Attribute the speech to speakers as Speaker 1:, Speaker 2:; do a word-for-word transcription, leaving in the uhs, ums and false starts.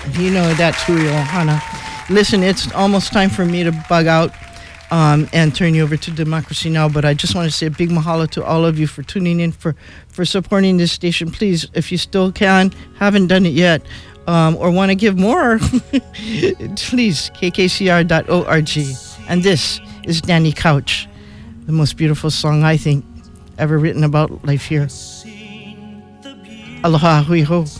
Speaker 1: You know that too, Johanna. Listen, it's almost time for me to bug out um, and turn you over to Democracy Now! But I just want to say a big mahalo to all of you for tuning in, for, for supporting this station. Please, if you still can, haven't done it yet, um, or want to give more, please, k k c r dot org. And this is Danny Couch, the most beautiful song, I think, ever written about life here. Aloha, hui ho.